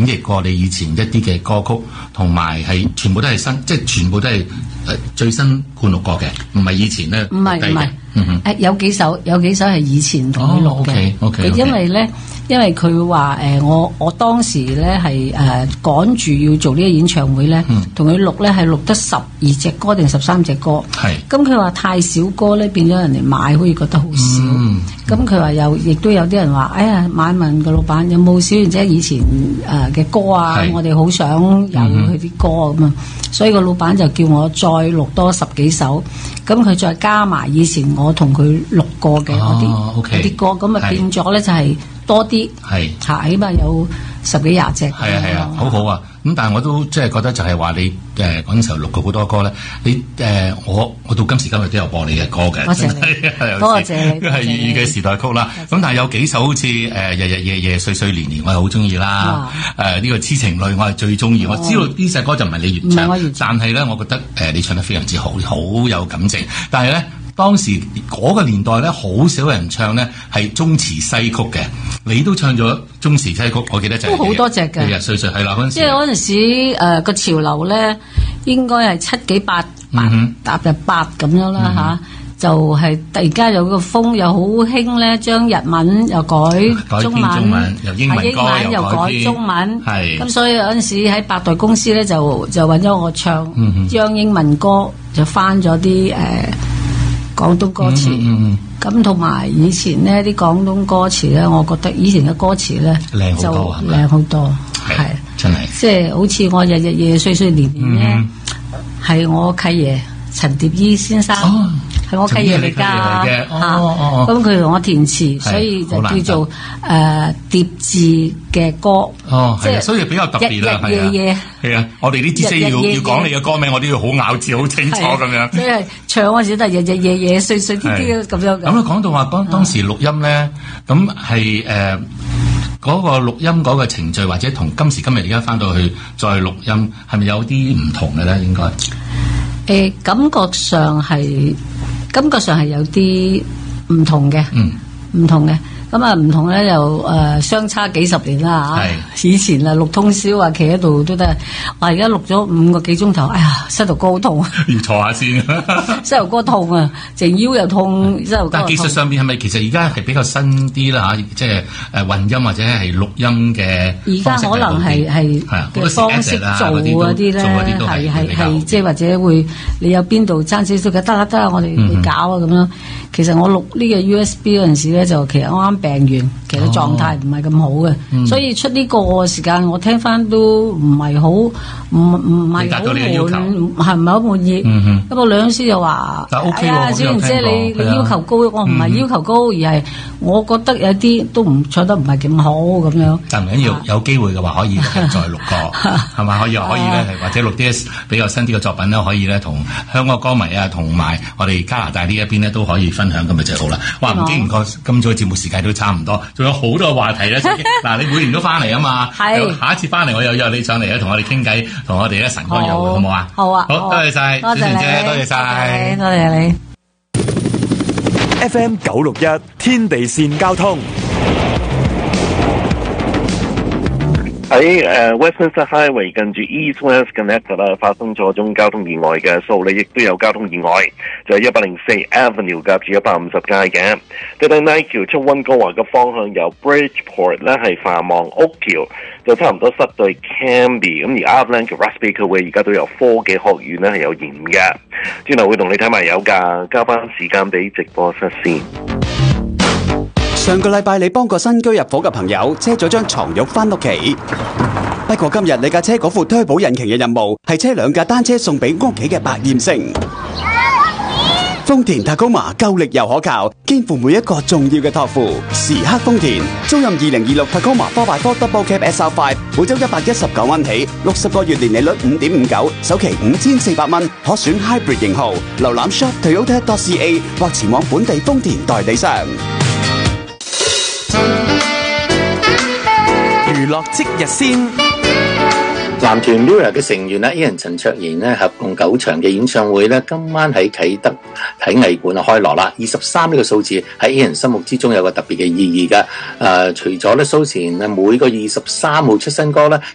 譯過你以前一啲嘅歌曲，同埋係全部都係新，即係全部都係最新灌錄過嘅，唔係以前咧。 唔係，有幾首係以前同佢錄嘅。 OK， 因為佢話我當時咧係趕住要做呢個演唱會咧，同佢錄咧係錄得12隻歌定13隻歌。係。咁佢話太少歌咧，變咗人哋買好似覺得好少。咁佢話亦都有啲人話，哎呀，問個老闆有冇小燕姐以前嘅歌啊？我哋好想有佢啲歌咁啊。所以個老闆就叫我再錄多10幾首，咁佢再加埋以前我同佢錄過嘅嗰啲歌，咁啊變咗咧就係多啲，起碼有10幾20隻。係啊，好好啊！ 咁但係我都即係覺得就係話你嗰陣時候錄過好多歌咧，你我到今時今日都有播你嘅歌嘅， 多謝你，多謝你， 係粵語嘅時代曲啦。咁但係有幾首好似日日夜夜歲歲年年我係好中意啦，呢個痴情淚我係最中意。我知道呢隻歌就唔係你原唱，但係咧我覺得你唱得非常之好，好有感情。但係咧當時嗰個年代咧，好少人唱咧係中詞西曲嘅，你都唱咗中詞西曲，我記得就係都好多隻嘅。 日日歲歲係啦，嗰陣時即係嗰陣時個潮流咧，應該係7幾8踏入8咁樣啦嚇。就係突然間有個風又好興咧，將日文又改中文， 由英文又改中文，咁所以有陣時喺8代公司咧就揾咗我唱，將英文歌就翻咗啲廣東歌詞，咁同埋以前呢啲廣東歌詞咧，我覺得以前嘅歌詞咧就靚好多，係真係， 即係好似我日日夜夜歲歲年年咧，係我契爺陳蝶衣先生。係我契爺嚟㗎，咁佢同我填詞，所以就叫做疊字嘅歌。 即係所以比較特別啦，係啊，我哋啲知識要講你嘅歌名，我都要好咬字、好清楚咁樣。 即係唱嗰時都係日日夜夜歲歲啲啲咁樣。 咁啊，講到話當時錄音咧，咁係嗰個錄音嗰個程序，或者同今時今日而家翻到去再錄音，係咪有啲唔同嘅咧？應該感覺上係有啲唔同嘅，唔同嘅。咁啊唔同咧又相差幾十年啦嚇。以前啊錄通宵啊，企喺度都得。我而家錄咗5個幾鐘頭，哎呀膝頭哥好痛， 要坐下先。 膝頭哥痛啊，成腰又痛，膝頭哥。 但係技術上邊係咪其實而家係比較新啲啦嚇？即係混音或者係錄音嘅。 而家可能係嘅方式做嗰啲咧，係即係或者會你有邊度爭少少嘅得啦，我哋去搞啊咁樣。其實我錄呢個 USB 嗰陣時咧，就其實啱啱病完，其實狀態唔係咁好嘅，所以出呢個時間我聽翻都唔係好，唔係好滿，係唔係好滿意。不過梁師又話：哎呀，小燕姐你要求高，我唔係要求高，而係我覺得有啲都唔唱得唔係咁好咁樣。 但唔緊要，有機會嘅話可以再錄過，係咪可以咧？或者錄啲比較新啲嘅作品咧，可以咧同香港歌迷啊，同埋我哋加拿大呢一邊咧都可以分享，咁咪就好啦。哇！唔經唔覺，今早嘅節目時間都差唔多，仲有好多話題咧。嗱，你每年都翻嚟啊嘛，下一次翻嚟我又約你上嚟咧，同我哋傾偈，同我哋咧神歌約會，好唔好啊？ 好啊！ 好，多謝晒，小燕姐，多謝晒， 多謝你。 FM 961天地線交通。 喺Westminster Highway 近住 East West Connector 啦，發生咗宗交通意外嘅，數理亦都有交通意外，就係104 Avenue 夾住150街嘅。對底 Knight 橋出溫哥華嘅方向，由 Bridgeport 咧係繁忙屋橋，就差唔多塞對 Cambie。咁而 Avalanche 嘅 Russ Baker Way 而家都有科技學院咧係有延誤嘅。轉頭會同你睇埋有㗎，交翻時間俾直播室先。 上個禮拜你幫個新居入伙嘅朋友車咗張床褥返屋企，不過今日你架車嗰副推保引擎嘅任務係車2架單車送俾屋企嘅百厭星。豐田 Tacoma 夠力又可靠，肩負每一個重要嘅託付。時刻豐田，租賃2026 Tacoma 4x4 Double Cab SR5，每周119蚊起，60個月年利率5.59%，首期5400蚊，可選 Hybrid 型號。瀏覽 shop Toyota.ca 或前往本地豐田代理商。 娛樂即日先。 男團 Mirror 嘅成員Ian 陳卓賢咧合共9場嘅演唱會咧，今晚喺啟德體藝館開鑼啦。23呢個數字喺 Ian 心目之中有個特別嘅意義嘅。除咗咧蘇前每個23號出新歌咧。